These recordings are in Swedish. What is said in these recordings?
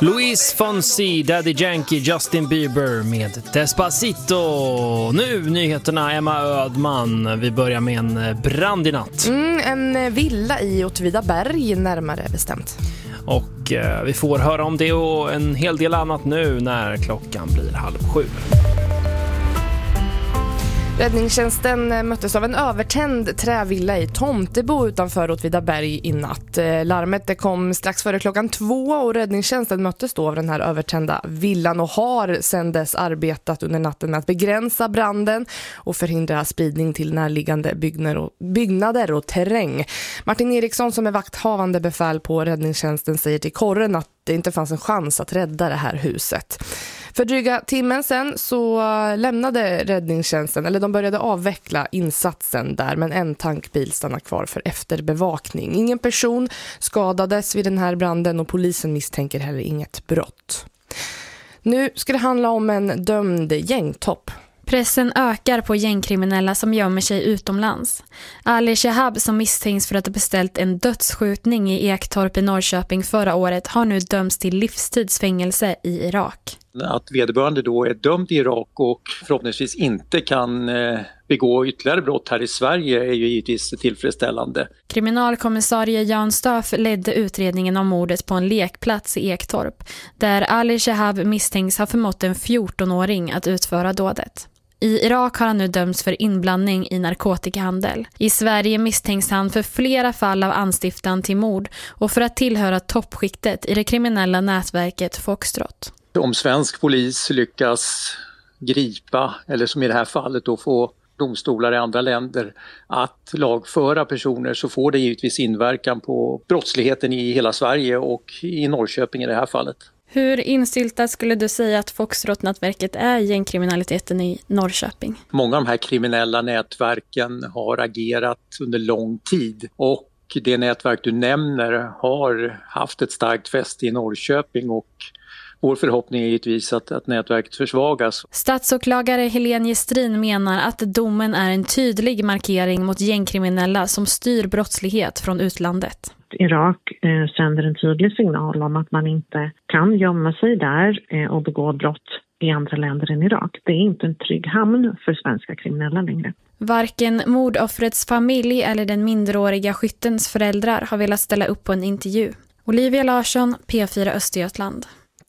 Luis Fonsi, Daddy Yankee, Justin Bieber med Despacito. Nu nyheterna, Emma Ödman. Vi börjar med en brand i natt. En villa i Åtvidaberg närmare bestämt. Och vi får höra om det och en hel del annat nu när klockan blir 6:30. Räddningstjänsten möttes av en övertänd trävilla i Tomtebo utanför Åtvidaberg i natt. Larmet kom strax före 2:00 och räddningstjänsten möttes då av den här övertända villan och har sedan dess arbetat under natten med att begränsa branden och förhindra spridning till närliggande byggnader och terräng. Martin Eriksson som är vakthavande befäl på räddningstjänsten säger till Korren att det inte fanns en chans att rädda det här huset. För dryga timmen sen så lämnade räddningstjänsten, eller de började avveckla insatsen där, men en tankbil stannar kvar för efterbevakning. Ingen person skadades vid den här branden och polisen misstänker heller inget brott. Nu ska det handla om en dömd gängtopp. Pressen ökar på gängkriminella som gömmer sig utomlands. Ali Shehab som misstänks för att ha beställt en dödsskjutning i Ektorp i Norrköping förra året har nu dömts till livstidsfängelse i Irak. Att vederbörande då är dömd i Irak och förhoppningsvis inte kan begå ytterligare brott här i Sverige är ju givetvis tillfredsställande. Kriminalkommissarie Jan Stöf ledde utredningen om mordet på en lekplats i Ektorp där Ali Shehab misstänks ha förmått en 14-åring att utföra dådet. I Irak har han nu dömts för inblandning i narkotikahandel. I Sverige misstänks han för flera fall av anstiftan till mord och för att tillhöra toppskiktet i det kriminella nätverket Foxtrot. Om svensk polis lyckas gripa, eller som i det här fallet då få domstolar i andra länder att lagföra personer, så får det givetvis inverkan på brottsligheten i hela Sverige och i Norrköping i det här fallet. Hur instiltat skulle du säga att Foxtrot-nätverket är gängkriminaliteten i Norrköping? Många av de här kriminella nätverken har agerat under lång tid och det nätverk du nämner har haft ett starkt fäste i Norrköping och vår förhoppning är givetvis att nätverket försvagas. Statsåklagare Helene Gestrin menar att domen är en tydlig markering mot gängkriminella som styr brottslighet från utlandet. Irak sänder en tydlig signal om att man inte kan gömma sig där och begå brott i andra länder än Irak. Det är inte en trygg hamn för svenska kriminella längre. Varken mordoffrets familj eller den minderåriga skyttens föräldrar har velat ställa upp på en intervju. Olivia Larsson, P4 Östergötland.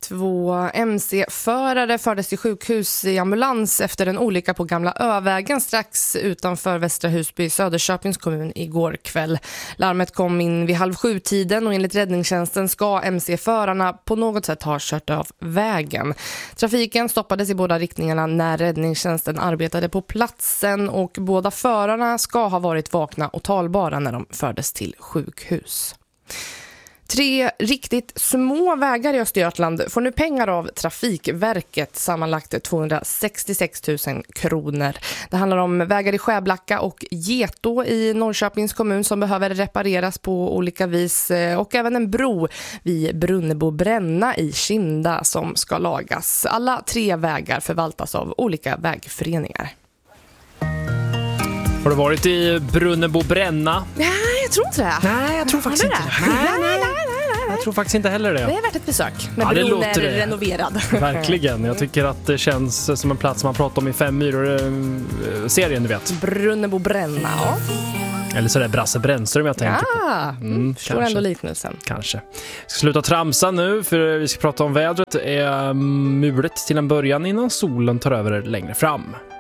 2 MC-förare fördes till sjukhus i ambulans efter en olycka på Gamla Övägen strax utanför Västra Husby, Söderköpings kommun igår kväll. Larmet kom in vid 6:30 och enligt räddningstjänsten ska MC-förarna på något sätt ha kört av vägen. Trafiken stoppades i båda riktningarna när räddningstjänsten arbetade på platsen och båda förarna ska ha varit vakna och talbara när de fördes till sjukhus. 3 riktigt små vägar i Östergötland får nu pengar av Trafikverket, sammanlagt 266 000 kronor. Det handlar om vägar i Skäblacka och Getå i Norrköpings kommun som behöver repareras på olika vis och även en bro vid Brunnebo-Bränna i Kinda som ska lagas. Alla 3 vägar förvaltas av olika vägföreningar. Har du varit i Brunnebo-Bränna? Nej, jag tror inte det. Nej, jag tror faktiskt inte det. Nej. Jag tror faktiskt inte heller det. Det är värt ett besök. Men ja, bron är renoverad. Verkligen. Jag tycker att det känns som en plats man pratar om i 5 myror-serien, du vet. Brunnebo-Bränna, ja. Eller så är det Brasse Brännström jag tänker på. Får ändå liknelsen. Kanske. Jag ska sluta tramsa nu för vi ska prata om vädret. Det är mulet till en början innan solen tar över längre fram.